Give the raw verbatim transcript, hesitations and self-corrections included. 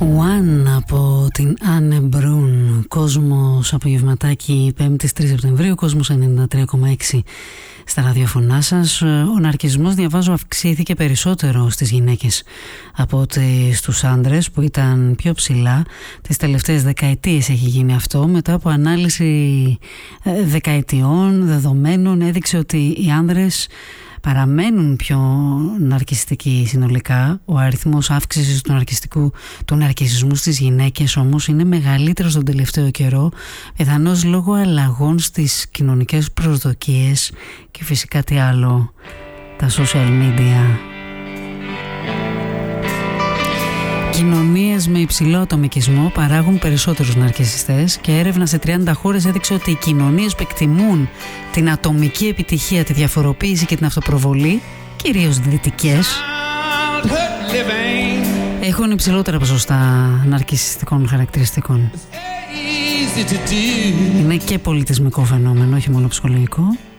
One από την Άννε Μπρουν. Κόσμος απογευματάκι πέμπτη τρεις Σεπτεμβρίου, Κόσμος ενενήντα τρία κόμμα έξι στα ραδιοφωνά σας. Ο ναρκισμός, διαβάζω, αυξήθηκε περισσότερο στις γυναίκες από ότι στους άντρες, που ήταν πιο ψηλά. Τις τελευταίες δεκαετίες έχει γίνει αυτό. Μετά από ανάλυση δεκαετιών δεδομένων έδειξε ότι οι άνδρες παραμένουν πιο ναρκιστικοί συνολικά. Ο αριθμός αύξησης του ναρκιστικού, του ναρκισμού στις γυναίκες όμως είναι μεγαλύτερος τον τελευταίο καιρό, πιθανώς λόγω αλλαγών στις κοινωνικές προσδοκίες και φυσικά τι άλλο, τα social media. Κοινωνίες με υψηλό ατομικισμό παράγουν περισσότερους ναρκισσιστές και έρευνα σε τριάντα χώρες έδειξε ότι οι κοινωνίες που εκτιμούν την ατομική επιτυχία, τη διαφοροποίηση και την αυτοπροβολή, κυρίως δυτικές, έχουν υψηλότερα ποσοστά ναρκισσιστικών χαρακτηριστικών. Είναι και πολιτισμικό φαινόμενο, όχι μόνο ψυχολογικό.